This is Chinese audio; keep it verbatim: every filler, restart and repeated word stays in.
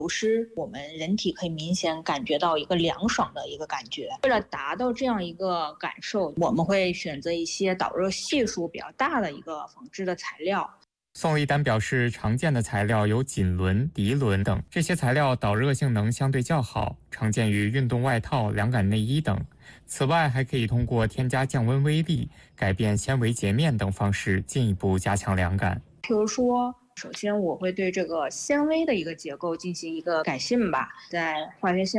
除湿，我们人体可以明显感觉到一个凉爽的一个感觉。为了达到这样一个感受，我们会选择一些导热系数比较大的一个纺织的材料。 宋丽丹表示，常见的材料有锦纶、涤纶等，这些材料导热性能相对较好，常见于运动外套、凉感内衣等。此外，还可以通过添加降温微粒、改变纤维截面等方式进一步加强凉感。 譬如说，首先我会对这个纤维的一个结构进行一个改进吧，在化学纤